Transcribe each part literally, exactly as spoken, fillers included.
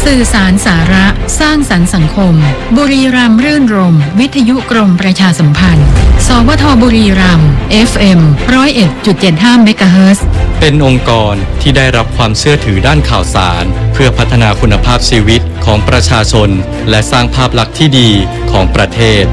สื่อสารสาระสร้างสรรค์สังคมบุรีรัมย์รื่นรมย์วิทยุกรมประชาสัมพันธ์สวทบุรีรัมย์ เอฟ เอ็ม หนึ่งศูนย์เอ็ดจุดเจ็ดห้า เมกะเฮิรตซ์เป็นองค์กรที่ได้รับความเชื่อถือด้านข่าวสารเพื่อพัฒนาคุณภาพชีวิตของประชาชนและสร้างภาพลักษณ์ที่ดีของประเทศ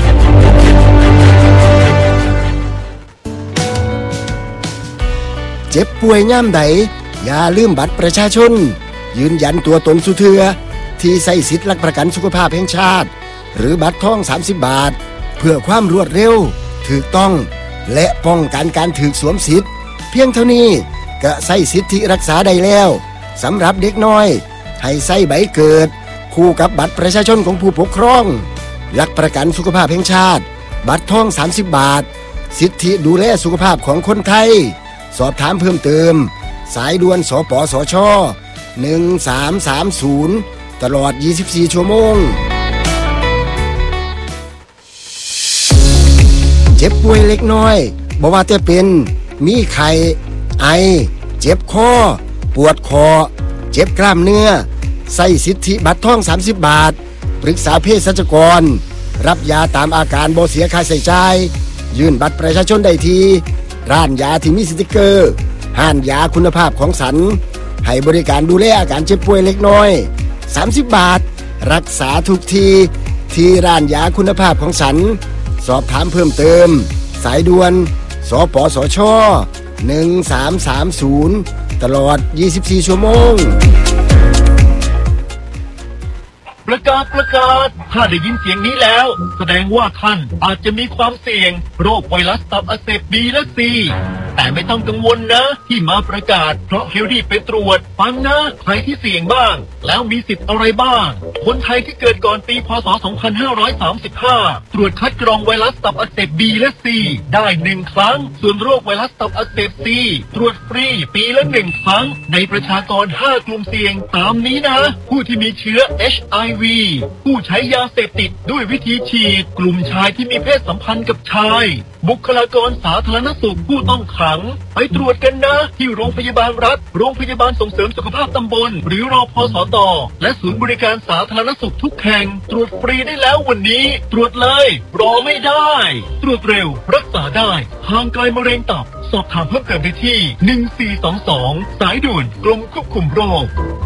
เจ็บป่วยย่ามใดอย่าลืมบัตรประชาชนยืนยันตัวตนสุเทือที่ใส่สิทธิหลักประกันสุขภาพแห่งชาติหรือบัตรทองสามสิบบาทเพื่อความรวดเร็วถูกต้องและป้องกันการถูกสวมสิทธิ์เพียงเท่านี้ก็ใส่สิทธิรักษาได้แล้วสำหรับเด็กน้อยให้ใส่ใบเกิดคู่กับบัตรประชาชนของผู้ปกครองหลักประกันสุขภาพแห่งชาติบัตรทองสามสิบบาทสิทธิดูแลสุขภาพของคนไทยสอบถามเพิ่มเติมสายด่วนสปสชหนึ่งสามสามศูนย์ตลอดยี่สิบสี่ชั่วโมงเจ็บป่วยเล็กน้อยบ่ว่าจะเป็นมีไข้ไอเจ็บคอปวดคอเจ็บกล้ามเนื้อใส่สิทธิบัตรทองสามสิบบาทปรึกษาเภสัชกรรับยาตามอาการบ่เสียค่าใช้จ่ายยื่นบัตรประชาชนได้ที่ร้านยาที่มีสติกเกอร์ห้านยาคุณภาพของสรรให้บริการดูแลอาการเจ็บป่วยเล็กน้อยสามสิบบาทรักษาทุกทีที่ร้านยาคุณภาพของสรรสอบถามเพิ่มเติมสายด่วนสปสชหนึ่งสามสามศูนย์ตลอดยี่สิบสี่ชั่วโมงประกาศประกาศถ้าได้ยินเสียงนี้แล้วแสดงว่าท่านอาจจะมีความเสี่ยงโรคไวรัสตับอักเสบ บี และ ซี แต่ไม่ต้องกังวลนะที่มาประกาศเพราะเฮลดี้ไปตรวจฟังนะใครที่เสี่ยงบ้างแล้วมีสิทธิ์อะไรบ้างคนไทยที่เกิดก่อนปีพ.ศ. สองพันห้าร้อยสามสิบห้าตรวจคัดกรองไวรัสตับอักเสบ บี และ ซี ได้หนึ่งครั้งส่วนโรคไวรัสตับอักเสบ ซี ตรวจฟรีปีละหนึ่งครั้งในประชากรห้ากลุ่มเสี่ยงตามนี้นะผู้ที่มีเชื้อ เอช ไอ วี ผู้ใช้ยาเสพติดด้วยวิธีฉีดกลุ่มชายที่มีเพศสัมพันธ์กับชายบุคลากรสาธารณสุขผู้ต้องขังไปตรวจกันนะที่โรงพยาบาลรัฐโรงพยาบาลส่งเสริมสุขภาพตำบลหรือรพสตและศูนย์บริการสาธารณสุขทุกแห่งตรวจฟรีได้แล้ววันนี้ตรวจเลยรอไม่ได้ตรวจเร็วรักษาได้ห่างไกลมะเร็งตับสอบถามเพิ่มเติมได้ที่หนึ่งสี่สองสองสายด่วนกรมควบคุมโรค